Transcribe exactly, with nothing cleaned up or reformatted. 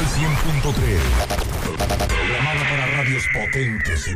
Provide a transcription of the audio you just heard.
Monumental cien punto tres. Programada para radios potentes y